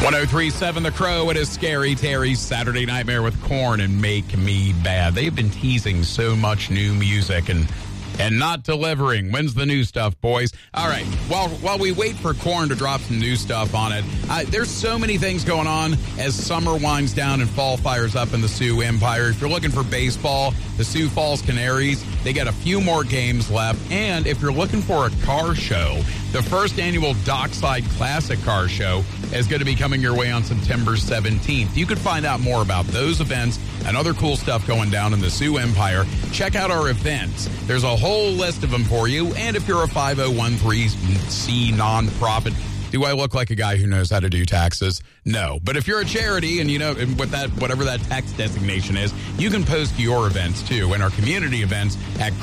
103.7 The Crow. It is Scary Terry's Saturday Nightmare with Korn and Make Me Bad. They've been teasing so much new music and not delivering. When's the new stuff, boys? All right. While we wait for Korn to drop some new stuff on it, there's so many things going on as summer winds down and fall fires up in the Sioux Empire. If you're looking for baseball, the Sioux Falls Canaries, they got a few more games left. And if you're looking for a car show, the first annual Dockside Classic Car Show is going to be coming your way on September 17th. You can find out more about those events and other cool stuff going down in the Sioux Empire. Check out our events. There's a whole list of them for you. And if you're a 501c nonprofit, do I look like a guy who knows how to do taxes? No. But if you're a charity and and with that, whatever that tax designation is, you can post your events too and our community events at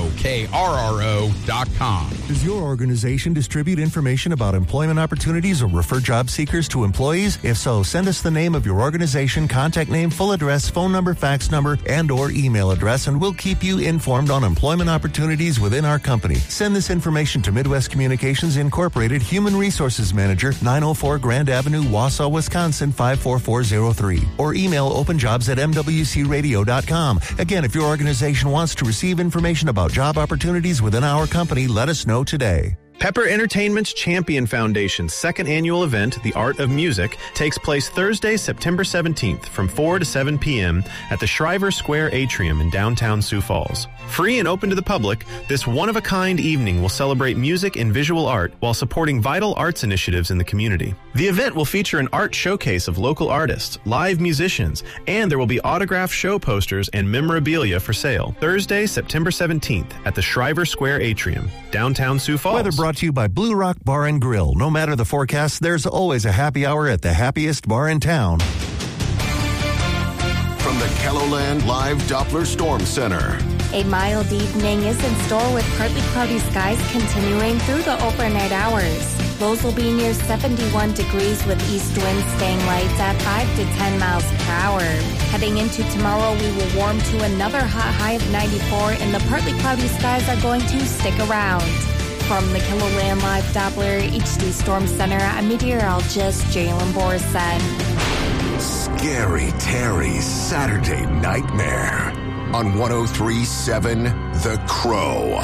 KRRO.com. Does your organization distribute information about employment opportunities or refer job seekers to employees? If so, send us the name of your organization, contact name, full address, phone number, fax number, and or email address, and we'll keep you informed on employment opportunities within our company. Send this information to Midwest Communications Incorporated, Human Resources Manager, 904 Grand Avenue, Wausau, Wisconsin, 54403. Or email openjobs@mwcradio.com. Again, if your organization wants to receive information about job opportunities within our company, let us know today. Pepper Entertainment's Champion Foundation's second annual event, The Art of Music, takes place Thursday, September 17th from 4 to 7 p.m. at the Shriver Square Atrium in downtown Sioux Falls. Free and open to the public, this one-of-a-kind evening will celebrate music and visual art while supporting vital arts initiatives in the community. The event will feature an art showcase of local artists, live musicians, and there will be autographed show posters and memorabilia for sale. Thursday, September 17th at the Shriver Square Atrium, downtown Sioux Falls. Weather brought to you by Blue Rock Bar and Grill. No matter the forecast, there's always a happy hour at the happiest bar in town. From the KELOLAND Live Doppler Storm Center. A mild evening is in store with partly cloudy skies continuing through the overnight hours. Lows will be near 71 degrees with east winds staying light at 5 to 10 miles per hour. Heading into tomorrow, we will warm to another hot high of 94, and the partly cloudy skies are going to stick around. From the KELOLAND Live Doppler HD Storm Center, I'm meteorologist Jalen Borson. Scary Terry's Saturday Nightmare on 103.7 The Crow.